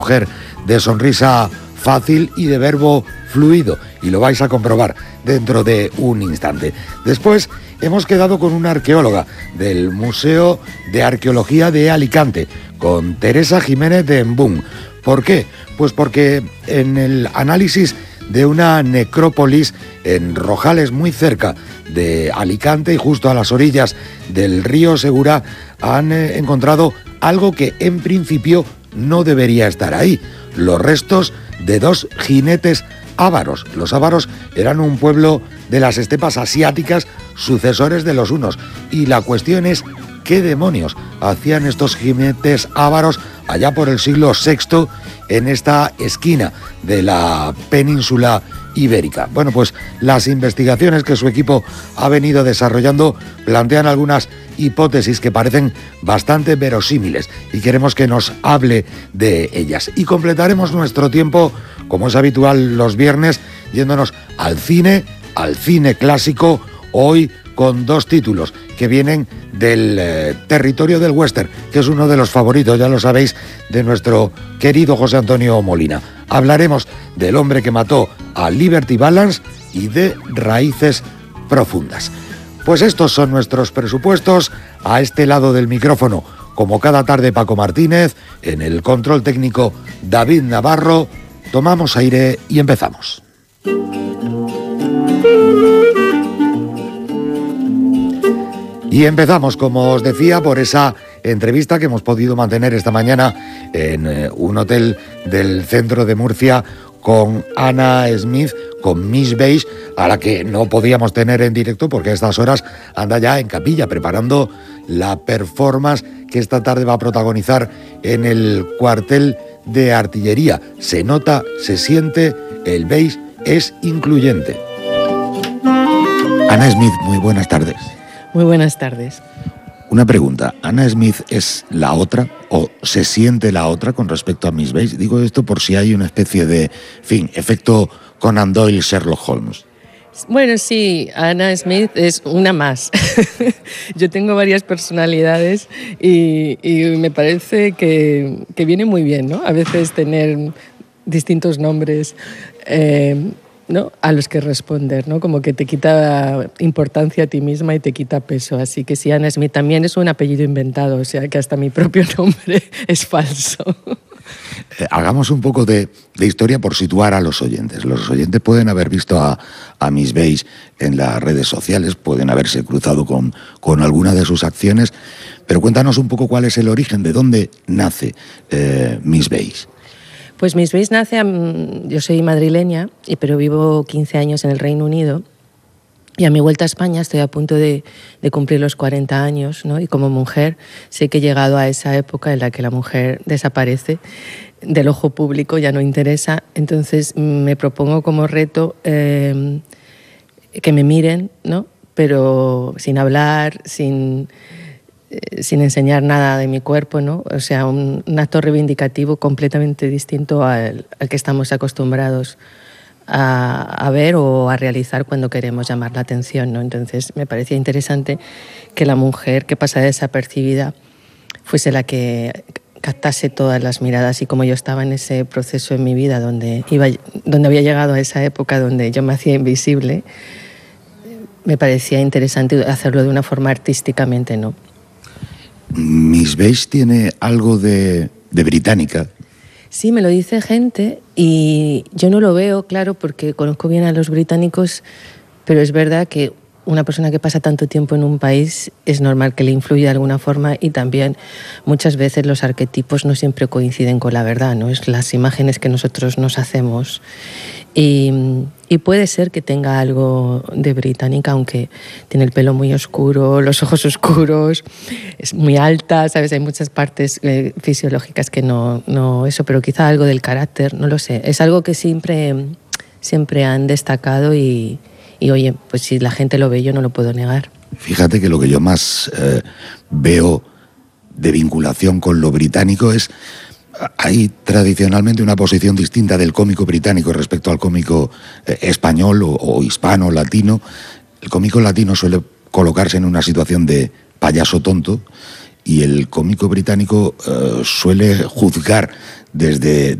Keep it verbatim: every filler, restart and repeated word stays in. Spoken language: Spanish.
mujer de sonrisa fácil y de verbo fluido, y lo vais a comprobar dentro de un instante. Después hemos quedado con una arqueóloga del Museo de Arqueología de Alicante, con Teresa Jiménez de Embún. ¿Por qué? Pues porque en el análisis de una necrópolis en Rojales, muy cerca de Alicante y justo a las orillas del río Segura, han eh, encontrado algo que en principio no debería estar ahí: los restos de dos jinetes ávaros. Los ávaros eran un pueblo de las estepas asiáticas, sucesores de los hunos, y la cuestión es ¿qué demonios hacían estos jinetes ávaros allá por el siglo sexto en esta esquina de la península ibérica? Bueno, pues las investigaciones que su equipo ha venido desarrollando plantean algunas hipótesis que parecen bastante verosímiles y queremos que nos hable de ellas. Y completaremos nuestro tiempo, como es habitual los viernes, yéndonos al cine, al cine clásico, hoy con dos títulos que vienen del eh, territorio del western, que es uno de los favoritos, ya lo sabéis, de nuestro querido José Antonio Molina. Hablaremos del hombre que mató a Liberty Balance y de Raíces Profundas. Pues estos son nuestros presupuestos. A este lado del micrófono, como cada tarde, Paco Martínez, en el control técnico David Navarro. Tomamos aire y empezamos. Y empezamos, como os decía, por esa entrevista que hemos podido mantener esta mañana en eh, un hotel del centro de Murcia con Anna Smith, con Miss Beige, a la que no podíamos tener en directo porque a estas horas anda ya en capilla preparando la performance que esta tarde va a protagonizar en el cuartel de artillería. Se nota, se siente, el beige es incluyente. Anna Smith, muy buenas tardes. Muy buenas tardes. Una pregunta, ¿Anna Smith es la otra o se siente la otra con respecto a Miss Beige? Digo esto por si hay una especie de, fin, efecto Conan Doyle, Sherlock Holmes. Bueno, sí, Anna Smith es una más. Yo tengo varias personalidades y, y me parece que, que viene muy bien, ¿no? A veces tener distintos nombres eh, ¿no? a los que responder, ¿no? Como que te quita importancia a ti misma y te quita peso. Así que sí, Anna Smith también es un apellido inventado, o sea que hasta mi propio nombre es falso. Eh, hagamos un poco de, de historia por situar a los oyentes. Los oyentes pueden haber visto a, a Miss Beige en las redes sociales, pueden haberse cruzado con, con alguna de sus acciones, pero cuéntanos un poco cuál es el origen, de dónde nace eh, Miss Beige. Pues Miss Beige nace, yo soy madrileña, pero vivo quince años en el Reino Unido y a mi vuelta a España estoy a punto de, de cumplir los cuarenta años, ¿no? Y como mujer sé que he llegado a esa época en la que la mujer desaparece del ojo público, ya no interesa, entonces me propongo como reto eh, que me miren, ¿no? Pero sin hablar, sin... sin enseñar nada de mi cuerpo, ¿no? O sea, un, un acto reivindicativo completamente distinto al, al que estamos acostumbrados a, a ver o a realizar cuando queremos llamar la atención, ¿no? Entonces me parecía interesante que la mujer que pasa desapercibida fuese la que captase todas las miradas, y como yo estaba en ese proceso en mi vida donde, iba, donde había llegado a esa época donde yo me hacía invisible, me parecía interesante hacerlo de una forma artísticamente, ¿no? Miss Beige tiene algo de, de británica. Sí, me lo dice gente y yo no lo veo, claro, porque conozco bien a los británicos, pero es verdad que una persona que pasa tanto tiempo en un país es normal que le influya de alguna forma, y también muchas veces los arquetipos no siempre coinciden con la verdad, ¿no? Es las imágenes que nosotros nos hacemos. Y, y puede ser que tenga algo de británica, aunque tiene el pelo muy oscuro, los ojos oscuros, es muy alta, ¿sabes? Hay muchas partes eh, fisiológicas que no, no eso, pero quizá algo del carácter, no lo sé. Es algo que siempre, siempre han destacado y, y, oye, pues si la gente lo ve, yo no lo puedo negar. Fíjate que lo que yo más eh, veo de vinculación con lo británico es... Hay tradicionalmente una posición distinta del cómico británico respecto al cómico eh, español o, o hispano, latino. El cómico latino suele colocarse en una situación de payaso tonto y el cómico británico eh, suele juzgar desde